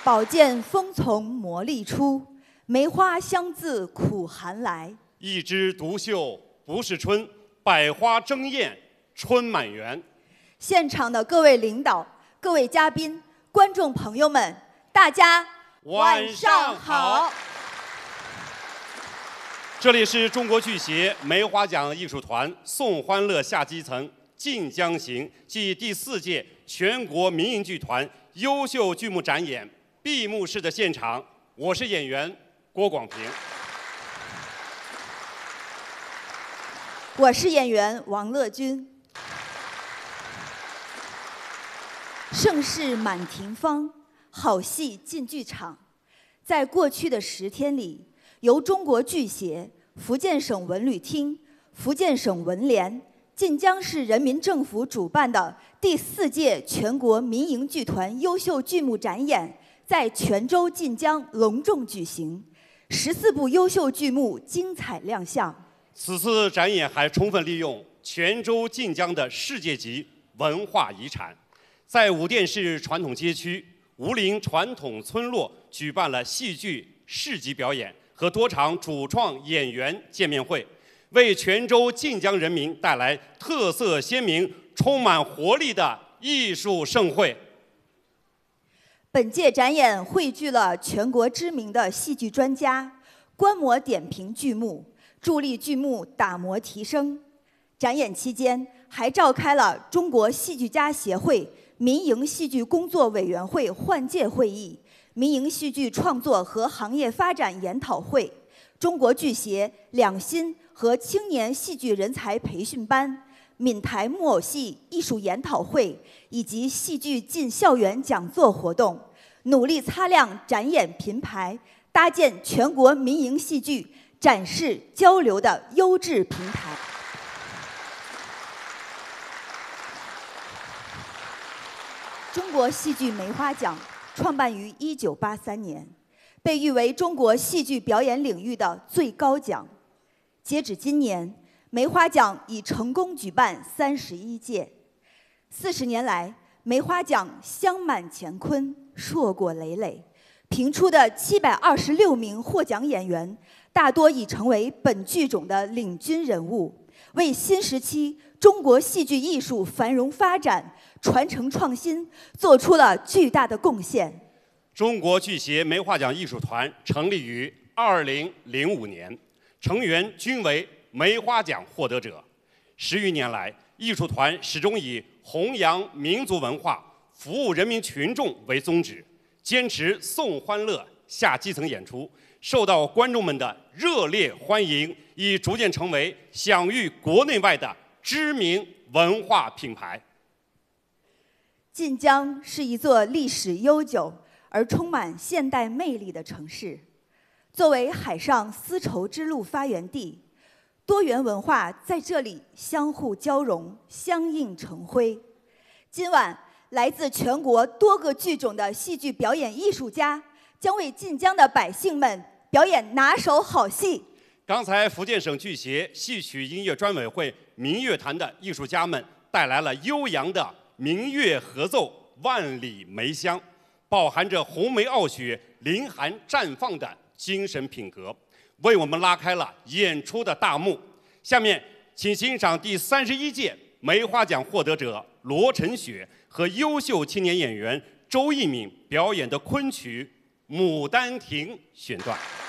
宝剑锋从磨砺出，梅花香自苦寒来。 一枝独秀不是春，百花争艳春满园。 现场的各位领导、各位嘉宾、观众朋友们，大家晚上好。 这里是中国剧协梅花奖艺术团送欢乐下基层晋江行暨第4届全国民营剧团优秀剧目展演闭幕式的现场，我是演员郭广平， 我是演员王乐君。盛事满庭芳，好戏进剧场。在过去的10天里，由中国剧协、福建省文旅厅、福建省文联、晋江市人民政府主办的第4届全国民营剧团优秀剧目展演在泉州晋江隆重举行，14部优秀剧目精彩亮相。 此次展演还充分利用泉州晋江的世界级文化遗产，在武店市传统街区吴陵传统村落举办了戏剧市集表演和多场主创演员见面会，为泉州晋江人民带来特色鲜明、充满活力的艺术盛会。 本届展演汇聚了全国知名的戏剧专家，观摩点评剧目，助力剧目打磨提升。展演期间，还召开了中国戏剧家协会民营戏剧工作委员会换届会议、民营戏剧创作和行业发展研讨会、中国剧协两新和青年戏剧人才培训班、闽台木偶戏艺术研讨会以及戏剧进校园讲座活动，努力擦亮展演品牌，搭建全国民营戏剧展示交流的优质平台。中国戏剧梅花奖创办于1983年，被誉为中国戏剧表演领域的最高奖。截止今年，梅花奖已成功举办31届。40年来，梅花奖香满乾坤，硕果累累，评出的726名获奖演员，大多已成为本剧种的领军人物，为新时期中国戏剧艺术繁荣发展、传承创新做出了巨大的贡献。 中国剧协梅花奖艺术团成立于2005年，成员均为梅花奖获得者。10余年来，艺术团始终以弘扬民族文化、服务人民群众为宗旨，坚持送欢乐下基层演出，受到观众们的热烈欢迎，已逐渐成为享誉国内外的知名文化品牌。 晋江是一座历史悠久而充满现代魅力的城市，作为海上丝绸之路发源地，多元文化在这里相互交融、相映成辉。今晚，来自全国多个剧种的戏剧表演艺术家将为晋江的百姓们表演拿手好戏。 刚才福建省剧协戏曲音乐专委会民乐团的艺术家们带来了悠扬的民乐合奏《万里梅香》，饱含着红梅傲雪、凌寒绽放的精神品格，为我们拉开了演出的大幕。下面，请欣赏第31届梅花奖获得者罗晨雪和优秀青年演员周一敏表演的昆曲《牡丹亭》选段。